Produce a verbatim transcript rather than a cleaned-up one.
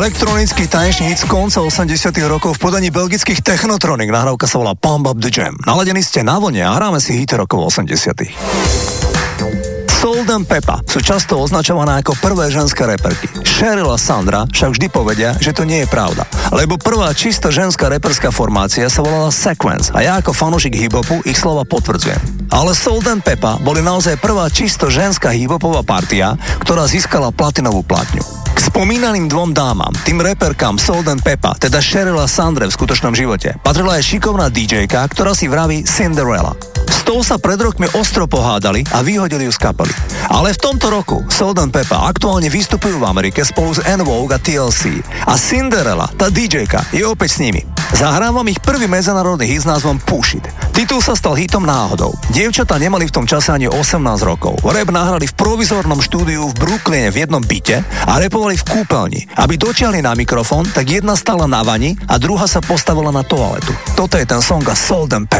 Elektronický tanečný hit z konca osemdesiatych rokov v podaní belgických Technotronic. Nahrávka sa volá Pump Up the Jam. Naladení ste na vlne a hráme si hity rokov osemdesiatych. Salt and Pepper sú často označované ako prvé ženské reperky. Cheryl a Sandra však vždy povedia, že to nie je pravda. Lebo prvá čisto ženská reperská formácia sa volala Sequence a ja ako fanúšik hip-hopu ich slova potvrdzujem. Ale Salt and Pepper boli naozaj prvá čisto ženská hip-hopová partia, ktorá získala platinovú platňu. K spomínaným dvom dámam, tým reperkám Salt and Pepper, teda Cheryl a Sandre v skutočnom živote, patrila aj šikovná dý džejka, ktorá si vraví Cinderella. S tou sa pred rokmi ostro pohádali a vyhodili ju z kapely. Ale v tomto roku Salt and Pepper aktuálne vystupujú v Amerike spolu s En Vogue a té el cé a Cinderella, tá dý džejka, je opäť s nimi. Zahrávam ich prvý medzinárodný hit s názvom Push It. Titul sa stal hitom náhodou. Dievčatá nemali v tom čase ani osemnásť rokov. Rap nahrali v provizornom štúdiu v Brooklyne v jednom byte a rapovali v kúpeľni. Aby dotiahli na mikrofón, tak jedna stala na vani a druhá sa postavila na toaletu. Toto je ten song a Salt and Pepper.